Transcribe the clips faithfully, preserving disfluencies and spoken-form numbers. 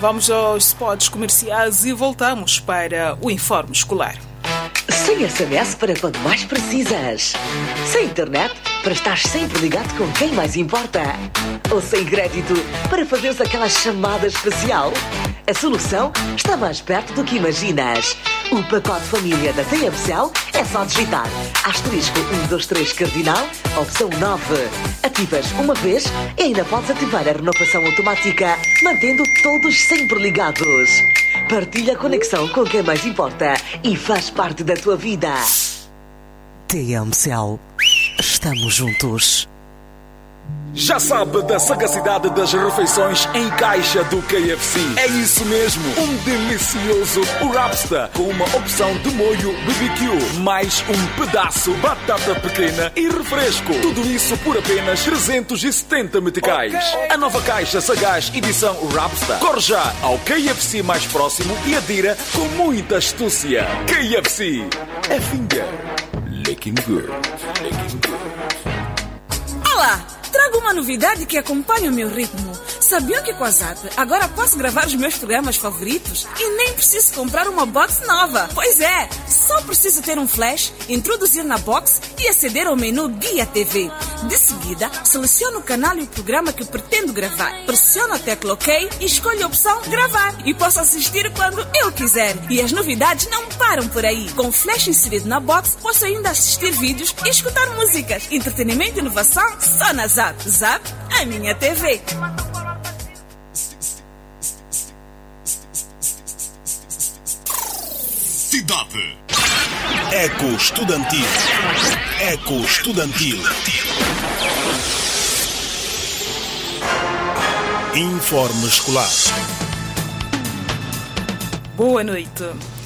Vamos aos spots comerciais e voltamos para o Informe Escolar. Sem S M S para quando mais precisas. Sem internet para estar sempre ligado com quem mais importa. Ou sem crédito para fazeres aquela chamada especial. A solução está mais perto do que imaginas. O pacote família da T M Cell é só digitar asterisco um dois três cardinal, opção nove. Ativas uma vez e ainda podes ativar a renovação automática, mantendo todos sempre ligados. Partilha a conexão com quem mais importa e faz parte da tua vida. T M Cell. Estamos juntos. Já sabe da sagacidade das refeições em caixa do K F C? É isso mesmo, um delicioso Rapsta com uma opção de molho B B Q, mais um pedaço, batata pequena e refresco. Tudo isso por apenas trezentos e setenta meticais. Okay. A nova caixa sagaz edição Rapsta. Corre já ao K F C mais próximo e adira com muita astúcia. K F C, a finger licking good. Licking good. Olá! Trago uma novidade que acompanha o meu ritmo. Sabiam que com a Zap agora posso gravar os meus programas favoritos e nem preciso comprar uma box nova? Pois é, só preciso ter um flash, introduzir na box e aceder ao menu Guia T V. De seguida, seleciono o canal e o programa que pretendo gravar. Pressiono a tecla OK e escolho a opção Gravar. E posso assistir quando eu quiser. E as novidades não param por aí. Com o flash inserido na box, posso ainda assistir vídeos e escutar músicas. Entretenimento e inovação só na Zap. Zap, a minha T V. Cidade. Eco Estudantil. Eco Estudantil. Informe Escolar. Boa noite.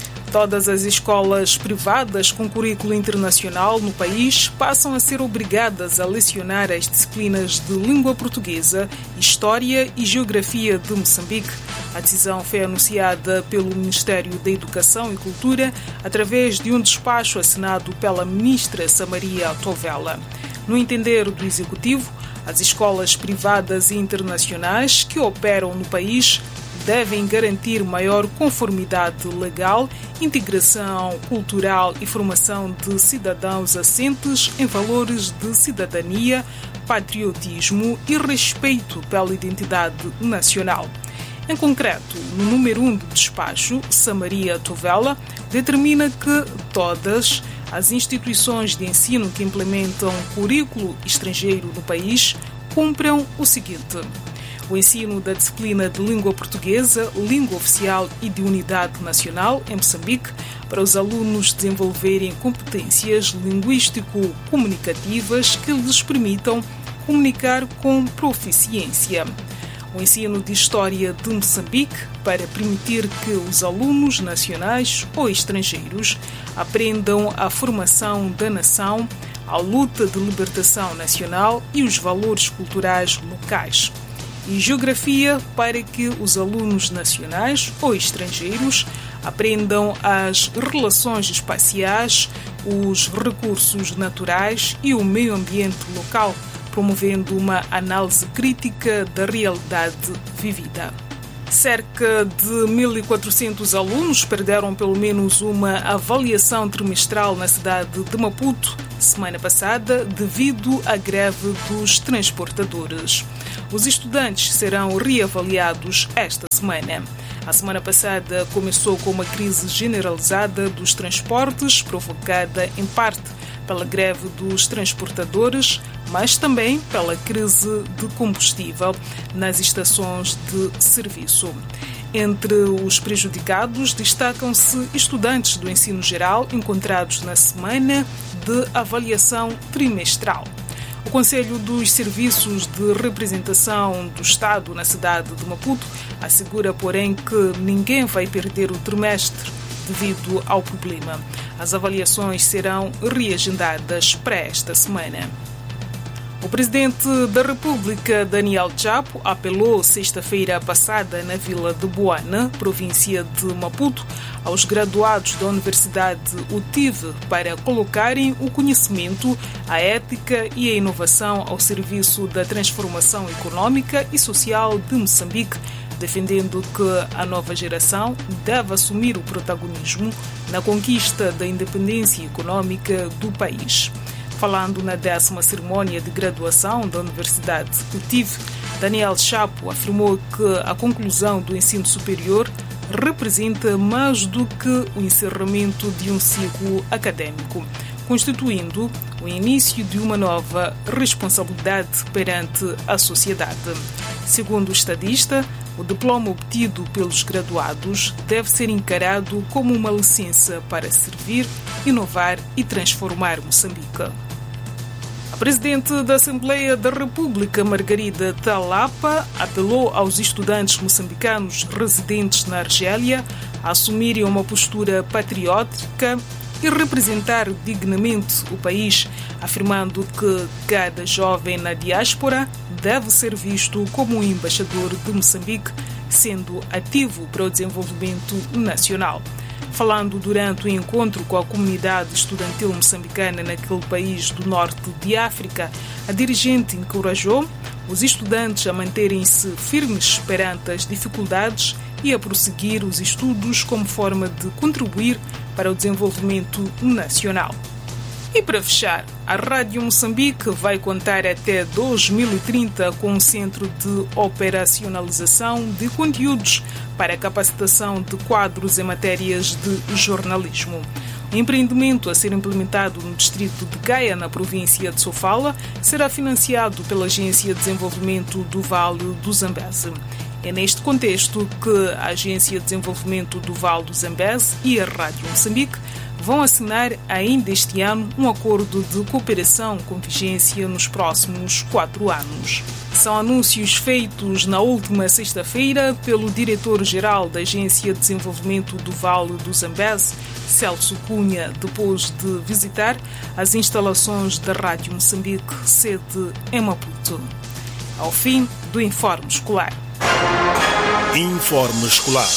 Todas as escolas privadas com currículo internacional no país passam a ser obrigadas a lecionar as disciplinas de língua portuguesa, história e geografia de Moçambique. A decisão foi anunciada pelo Ministério da Educação e Cultura através de um despacho assinado pela ministra Samaria Tovela. No entender do Executivo, as escolas privadas e internacionais que operam no país devem garantir maior conformidade legal, integração cultural e formação de cidadãos assentes em valores de cidadania, patriotismo e respeito pela identidade nacional. Em concreto, no número um do despacho, Samaria Tovela determina que todas as instituições de ensino que implementam currículo estrangeiro no país cumpram o seguinte: o ensino da disciplina de língua portuguesa, língua oficial e de unidade nacional em Moçambique, para os alunos desenvolverem competências linguístico-comunicativas que lhes permitam comunicar com proficiência. O ensino de História de Moçambique, para permitir que os alunos nacionais ou estrangeiros aprendam a formação da nação, a luta de libertação nacional e os valores culturais locais. E Geografia, para que os alunos nacionais ou estrangeiros aprendam as relações espaciais, os recursos naturais e o meio ambiente local, promovendo uma análise crítica da realidade vivida. Cerca de mil e quatrocentos alunos perderam pelo menos uma avaliação trimestral na cidade de Maputo semana passada devido à greve dos transportadores. Os estudantes serão reavaliados esta semana. A semana passada começou com uma crise generalizada dos transportes, provocada em parte pela greve dos transportadores, mas também pela crise de combustível nas estações de serviço. Entre os prejudicados destacam-se estudantes do ensino geral encontrados na semana de avaliação trimestral. O Conselho dos Serviços de Representação do Estado na cidade de Maputo assegura, porém, que ninguém vai perder o trimestre devido ao problema. As avaliações serão reagendadas para esta semana. O presidente da República, Daniel Chapo, apelou sexta-feira passada na vila de Boana, província de Maputo, aos graduados da Universidade U T I V para colocarem o conhecimento, a ética e a inovação ao serviço da transformação econômica e social de Moçambique, defendendo que a nova geração deve assumir o protagonismo na conquista da independência econômica do país. Falando na décima cerimónia de graduação da Universidade U T I V, Daniel Chapo afirmou que a conclusão do ensino superior representa mais do que o encerramento de um ciclo acadêmico, constituindo o início de uma nova responsabilidade perante a sociedade. Segundo o estadista, o diploma obtido pelos graduados deve ser encarado como uma licença para servir, inovar e transformar Moçambique. A Presidente da Assembleia da República, Margarida Talapa, apelou aos estudantes moçambicanos residentes na Argélia a assumirem uma postura patriótica e representar dignamente o país, afirmando que cada jovem na diáspora deve ser visto como um embaixador de Moçambique, sendo ativo para o desenvolvimento nacional. Falando durante o encontro com a comunidade estudantil moçambicana naquele país do norte de África, a dirigente encorajou os estudantes a manterem-se firmes perante as dificuldades e a prosseguir os estudos como forma de contribuir para o desenvolvimento nacional. E para fechar, a Rádio Moçambique vai contar até dois mil e trinta com um centro de operacionalização de conteúdos para a capacitação de quadros em matérias de jornalismo. O empreendimento a ser implementado no distrito de Gaia, na província de Sofala, será financiado pela Agência de Desenvolvimento do Vale do Zambeze. É neste contexto que a Agência de Desenvolvimento do Vale do Zambeze e a Rádio Moçambique vão assinar ainda este ano um acordo de cooperação com vigência nos próximos quatro anos. São anúncios feitos na última sexta-feira pelo diretor-geral da Agência de Desenvolvimento do Vale do Zambeze, Celso Cunha, depois de visitar as instalações da Rádio Moçambique, sede em Maputo. Ao fim do Informe Escolar. Informe Escolar.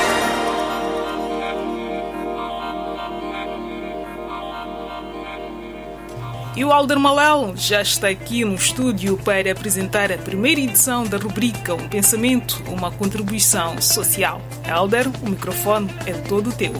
E o Alder Malel já está aqui no estúdio para apresentar a primeira edição da rubrica Um Pensamento, uma Contribuição Social. Alder, o microfone é todo teu.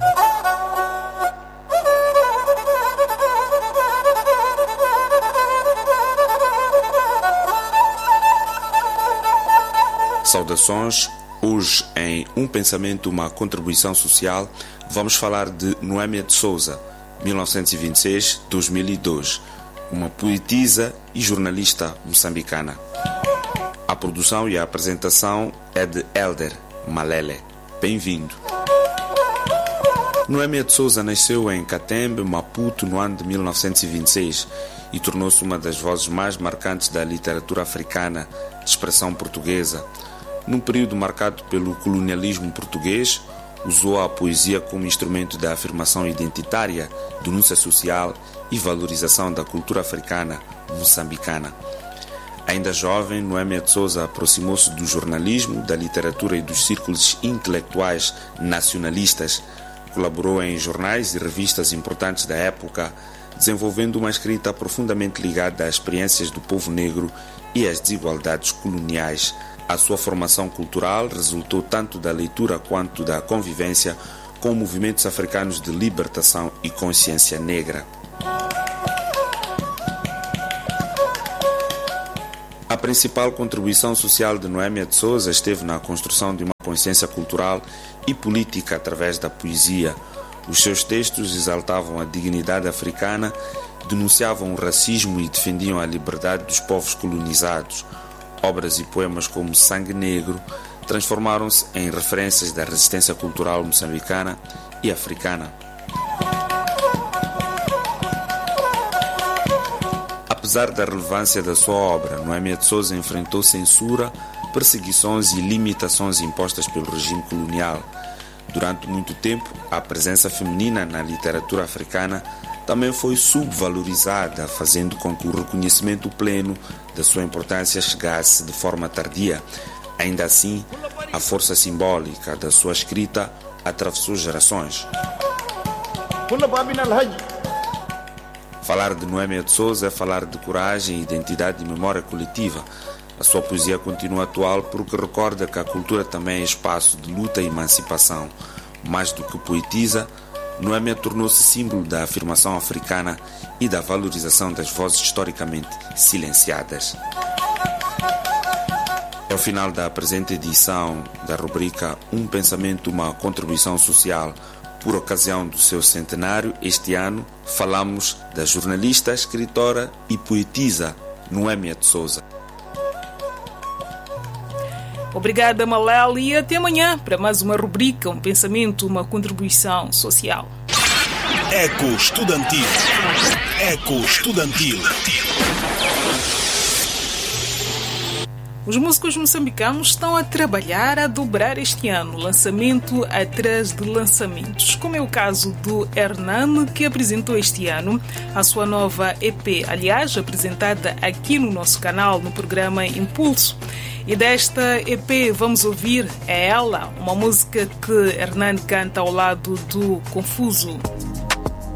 Saudações. Hoje em Um Pensamento, uma Contribuição Social, vamos falar de Noémia de Souza, mil novecentos e vinte e seis a dois mil e dois, uma poetisa e jornalista moçambicana. A produção e a apresentação é de Elder Malele. Bem-vindo. Noémia de Souza nasceu em Catembe, Maputo, no ano de mil novecentos e vinte e seis e tornou-se uma das vozes mais marcantes da literatura africana de expressão portuguesa. Num período marcado pelo colonialismo português, usou a poesia como instrumento da afirmação identitária, denúncia social e valorização da cultura africana moçambicana. Ainda jovem, Noémia de Souza aproximou-se do jornalismo, da literatura e dos círculos intelectuais nacionalistas. Colaborou em jornais e revistas importantes da época, desenvolvendo uma escrita profundamente ligada às experiências do povo negro e às desigualdades coloniais. A sua formação cultural resultou tanto da leitura quanto da convivência com movimentos africanos de libertação e consciência negra. A principal contribuição social de Noémia de Souza esteve na construção de uma consciência cultural e política através da poesia. Os seus textos exaltavam a dignidade africana, denunciavam o racismo e defendiam a liberdade dos povos colonizados. Obras e poemas como Sangue Negro transformaram-se em referências da resistência cultural moçambicana e africana. Apesar da relevância da sua obra, Noémia de Souza enfrentou censura, perseguições e limitações impostas pelo regime colonial. Durante muito tempo, a presença feminina na literatura africana também foi subvalorizada, fazendo com que o reconhecimento pleno da sua importância chegasse de forma tardia. Ainda assim, a força simbólica da sua escrita atravessou gerações. Falar de Noémia de Souza é falar de coragem, identidade e memória coletiva. A A sua poesia continua atual porque recorda que a cultura também é espaço de luta e emancipação. Mais do que poetiza, Noémia tornou-se símbolo da afirmação africana e da valorização das vozes historicamente silenciadas. Ao final da presente edição da rubrica Um Pensamento, uma Contribuição Social, por ocasião do seu centenário, este ano falamos da jornalista, escritora e poetisa Noémia de Souza. Obrigada, Malel, e até amanhã para mais uma rubrica Um Pensamento, uma Contribuição Social. Eco Estudantil. Eco Estudantil. Os músicos moçambicanos estão a trabalhar a dobrar este ano, lançamento atrás de lançamentos, como é o caso do Hernan, que apresentou este ano a sua nova E P, aliás, apresentada aqui no nosso canal, no programa Impulso. E desta E P vamos ouvir É Ela, uma música que Hernan canta ao lado do Confuso.